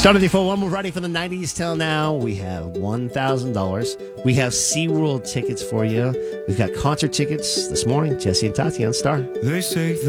Started before one. We're ready for the 90s till now. We have $1,000. We have SeaWorld tickets for you. We've got concert tickets this morning. Jesse and Tati on Star. They say